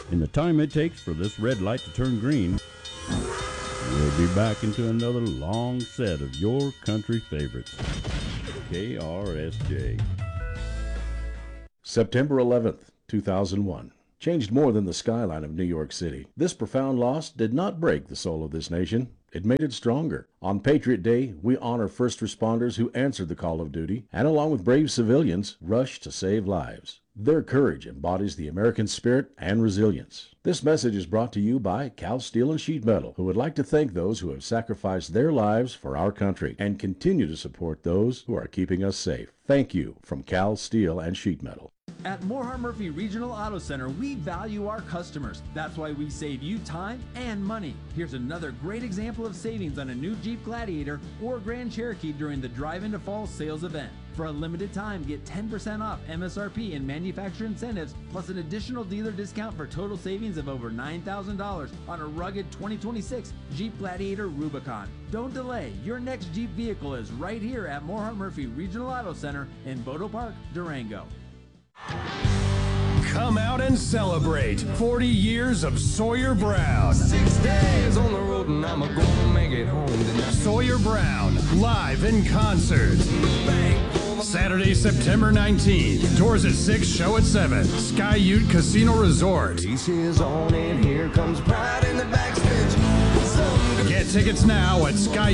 In the time it takes for this red light to turn green, we'll be back into another long set of your country favorites. KRSJ. September 11th, 2001. Changed more than the skyline of New York City. This profound loss did not break the soul of this nation. It made it stronger. On Patriot Day, we honor first responders who answered the call of duty and, along with brave civilians, rushed to save lives. Their courage embodies the American spirit and resilience. This message is brought to you by Cal Steel and Sheet Metal, who would like to thank those who have sacrificed their lives for our country and continue to support those who are keeping us safe. Thank you from Cal Steel and Sheet Metal. At Moorheart Murphy Regional Auto Center, we value our customers. That's why we save you time and money. Here's another great example of savings on a new Jeep Gladiator or Grand Cherokee during the Drive Into Fall sales event. For a limited time, get 10% off MSRP and manufacturer incentives, plus an additional dealer discount for total savings of over $9,000 on a rugged 2026 Jeep Gladiator Rubicon. Don't delay. Your next Jeep vehicle is right here at Moorheart Murphy Regional Auto Center in Bodo Park, Durango. Come out and celebrate 40 years of Sawyer Brown. 6 days on the road and I'm gonna make it home tonight. Sawyer Brown, live in concert. Saturday, September 19th. Doors at 6, show at 7. Sky Ute Casino Resort. This is on and here comes pride in the backstage. Get tickets now at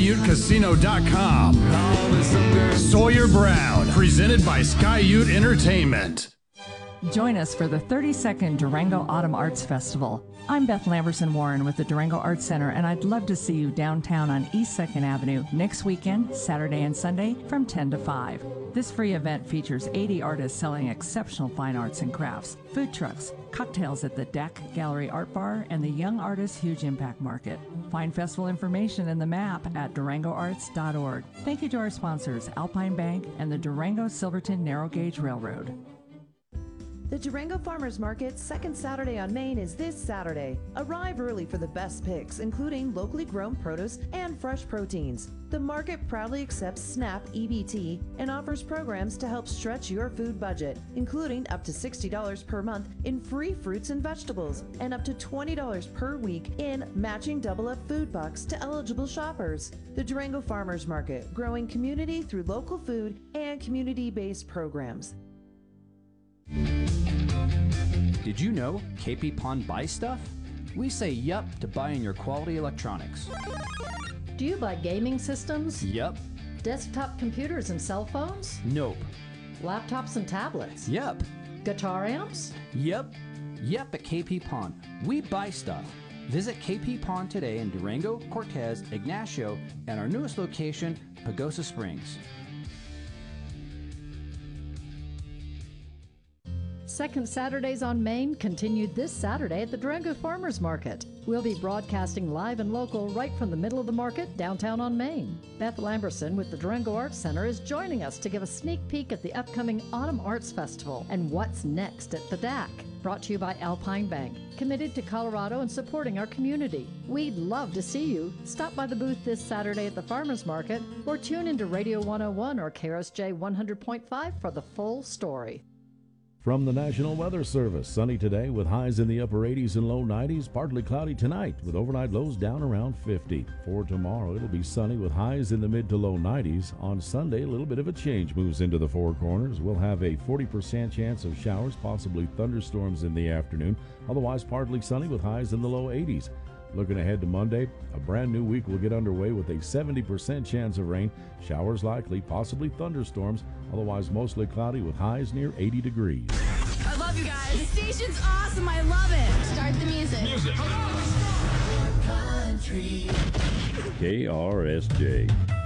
SkyUteCasino.com. Sawyer Brown, presented by Sky Ute Entertainment. Join us for the 32nd Durango Autumn Arts Festival. I'm Beth Lamberson Warren with the Durango Arts Center, and I'd love to see you downtown on East 2nd Avenue next weekend, Saturday and Sunday, from 10 to 5. This free event features 80 artists selling exceptional fine arts and crafts, food trucks, cocktails at the Deck Gallery Art Bar, and the Young Artists Huge Impact Market. Find festival information in the map at durangoarts.org. Thank you to our sponsors, Alpine Bank and the Durango Silverton Narrow Gauge Railroad. The Durango Farmers Market's second Saturday on Main is this Saturday. Arrive early for the best picks, including locally grown produce and fresh proteins. The market proudly accepts SNAP EBT and offers programs to help stretch your food budget, including up to $60 per month in free fruits and vegetables and up to $20 per week in matching Double Up food bucks to eligible shoppers. The Durango Farmers Market, growing community through local food and community-based programs. Did you know KP Pond buys stuff? We say yup to buying your quality electronics. Do you buy gaming systems? Yup. Desktop computers and cell phones? Nope. Laptops and tablets? Yup. Guitar amps? Yup. Yup at KP Pond. We buy stuff. Visit KP Pond today in Durango, Cortez, Ignacio, and our newest location, Pagosa Springs. Second Saturdays on Main continued this Saturday at the Durango Farmers Market. We'll be broadcasting live and local right from the middle of the market downtown on Main. Beth Lamberson with the Durango Arts Center is joining us to give a sneak peek at the upcoming Autumn Arts Festival and what's next at the DAC. Brought to you by Alpine Bank, committed to Colorado and supporting our community. We'd love to see you. Stop by the booth this Saturday at the Farmers Market or tune into Radio 101 or KRSJ 100.5 for the full story. From the National Weather Service, sunny today with highs in the upper 80s and low 90s, partly cloudy tonight with overnight lows down around 50. For tomorrow, it'll be sunny with highs in the mid to low 90s. On Sunday, a little bit of a change moves into the Four Corners. We'll have a 40% chance of showers, possibly thunderstorms in the afternoon. Otherwise, partly sunny with highs in the low 80s. Looking ahead to Monday, a brand new week will get underway with a 70% chance of rain, showers likely, possibly thunderstorms, otherwise mostly cloudy with highs near 80 degrees. I love you guys. The station's awesome. I love it. Start the music. KRSJ.